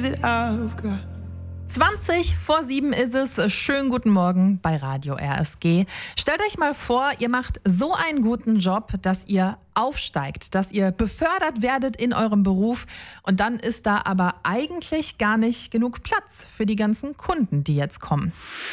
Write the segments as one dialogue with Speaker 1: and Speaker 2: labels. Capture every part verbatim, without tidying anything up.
Speaker 1: that I've got.
Speaker 2: zwanzig vor sieben ist es. Schönen guten Morgen bei Radio R S G. Stellt euch mal vor, ihr macht so einen guten Job, dass ihr aufsteigt, dass ihr befördert werdet in eurem Beruf und dann ist da aber eigentlich gar nicht genug Platz für die ganzen Kunden, die jetzt kommen.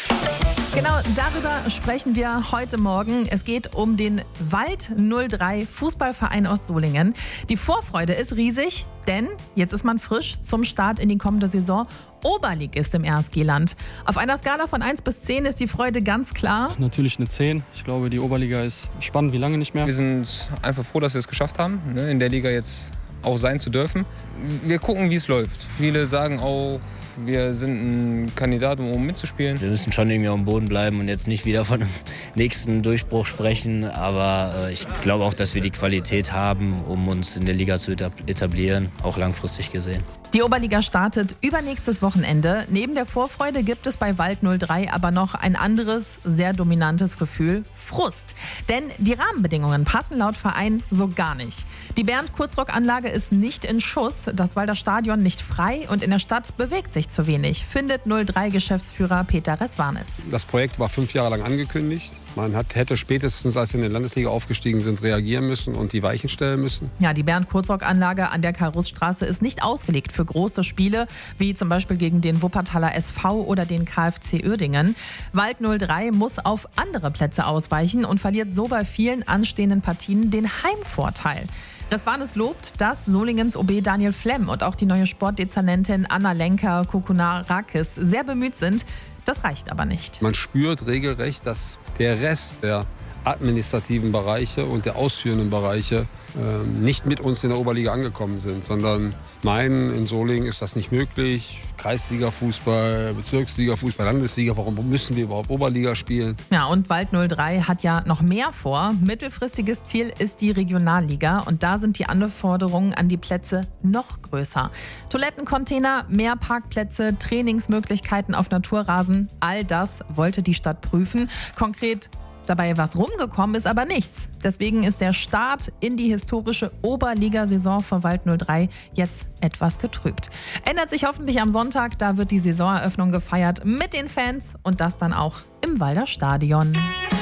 Speaker 2: Genau darüber sprechen wir heute Morgen. Es geht um den Wald null drei Fußballverein aus Solingen. Die Vorfreude ist riesig, denn jetzt ist man frisch zum Start in die kommende Saison Oberligist im R S G-Land. Auf einer Skala von eins bis zehn ist die Freude ganz klar.
Speaker 3: Natürlich eine zehn. Ich glaube, die Oberliga ist spannend wie lange nicht mehr.
Speaker 4: Wir sind einfach froh, dass wir es geschafft haben, ne, in der Liga jetzt auch sein zu dürfen. Wir gucken, wie es läuft. Viele sagen auch, wir sind ein Kandidat, um mitzuspielen.
Speaker 5: Wir müssen schon irgendwie am Boden bleiben und jetzt nicht wieder von einem nächsten Durchbruch sprechen. Aber äh, ich glaube auch, dass wir die Qualität haben, um uns in der Liga zu etablieren, auch langfristig gesehen.
Speaker 2: Die Oberliga startet übernächstes Wochenende. Neben der Vorfreude gibt es bei Wald null drei aber noch ein anderes, sehr dominantes Gefühl: Frust. Denn die Rahmenbedingungen passen laut Verein so gar nicht. Die Bernd-Kurzrock-Anlage ist nicht in Schuss, das Walder Stadion nicht frei und in der Stadt bewegt sich zu wenig, findet null drei Geschäftsführer Peter Resvanis.
Speaker 6: Das Projekt war fünf Jahre lang angekündigt. Man hat, hätte spätestens, als wir in die Landesliga aufgestiegen sind, reagieren müssen und die Weichen stellen müssen.
Speaker 2: Ja, die Bernd-Kurzrock-Anlage an der Karl-Russ-Straße ist nicht ausgelegt für große Spiele, wie zum Beispiel gegen den Wuppertaler S V oder den K F C Uerdingen. Wald null drei muss auf andere Plätze ausweichen und verliert so bei vielen anstehenden Partien den Heimvorteil. Resvanis lobt, dass Solingens O B Daniel Flemm und auch die neue Sportdezernentin Anna Lenker-Kokunarakis sehr bemüht sind. Das reicht aber nicht.
Speaker 6: Man spürt regelrecht, dass der Rest der administrativen Bereiche und der ausführenden Bereiche äh, nicht mit uns in der Oberliga angekommen sind, sondern meinen, in Solingen ist das nicht möglich. Kreisliga-Fußball, Bezirksliga-Fußball, Landesliga, warum müssen wir überhaupt Oberliga spielen?
Speaker 2: Ja, und Wald null drei hat ja noch mehr vor. Mittelfristiges Ziel ist die Regionalliga und da sind die Anforderungen an die Plätze noch größer. Toilettencontainer, mehr Parkplätze, Trainingsmöglichkeiten auf Naturrasen, all das wollte die Stadt prüfen. Konkret dabei was rumgekommen ist aber nichts. Deswegen ist der Start in die historische Oberligasaison für Wald null drei jetzt etwas getrübt. Ändert sich hoffentlich am Sonntag, da wird die Saisoneröffnung gefeiert mit den Fans und das dann auch im Walder Stadion.